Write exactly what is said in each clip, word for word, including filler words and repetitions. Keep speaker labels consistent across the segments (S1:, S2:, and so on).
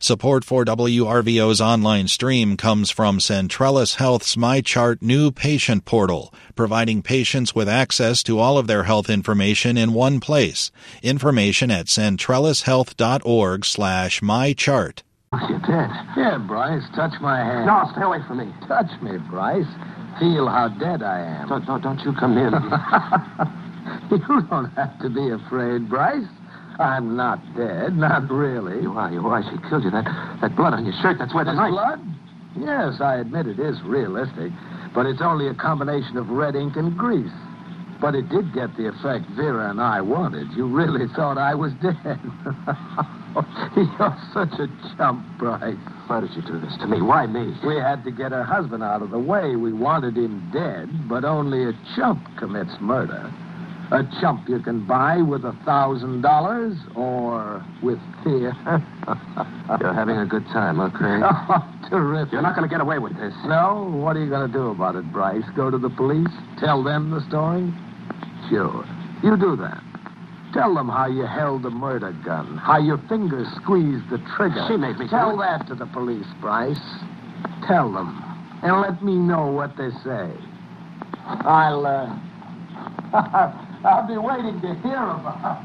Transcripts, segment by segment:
S1: Support for W R V O's online stream comes from Centrellis Health's MyChart new patient portal, providing patients with access to all of their health information in one place. Information at centrellishealth.org slash mychart.
S2: You're dead.
S3: Yeah, Bryce, touch my hand.
S2: No, stay away from me.
S3: Touch me, Bryce. Feel how dead I am.
S2: Don't, don't, don't you come in.
S3: You don't have to be afraid, Bryce. I'm not dead, not really.
S2: You are, you are. She killed you. That that blood on your shirt, that's where the
S3: This
S2: knife...
S3: blood? Yes, I admit it is realistic, but it's only a combination of red ink and grease. But it did get the effect Vera and I wanted. You really thought I was dead. You're such a chump, Bryce.
S2: Why did you do this to me? Why me?
S3: We had to get her husband out of the way. We wanted him dead, but only a chump commits murder. A chump you can buy with a thousand dollars or with fear.
S2: You're having a good time, okay?
S3: Oh, terrific.
S2: You're not going to get away with this.
S3: No? What are you going to do about it, Bryce? Go to the police? Tell them the story? Sure. You do that. Tell them how you held the murder gun, how your fingers squeezed the trigger.
S2: She made me
S3: Tell
S2: do it.
S3: that to the police, Bryce. Tell them. And let me know what they say. I'll, uh... I'll be waiting to hear about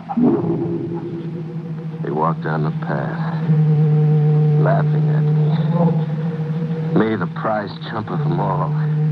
S3: it.
S2: He walked down the path, laughing at me. Me, the prize chumper from all.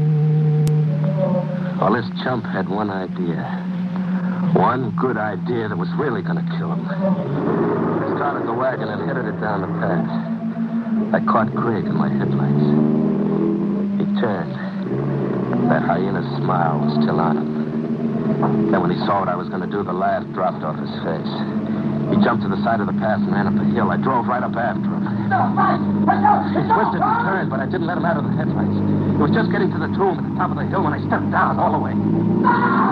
S2: Well, this chump had one idea. One good idea that was really going to kill him. I started the wagon and headed it down the path. I caught Greg in my headlights. He turned. That hyena smile was still on him. Then when he saw what I was going to do, the laugh dropped off his face. He jumped to the side of the path and ran up a hill. I drove right up after him.
S3: No, Mike! Watch out!
S2: He twisted and turned, but I didn't let him out of the headlights. He was just getting to the tomb at the top of the hill when I stepped down all the way.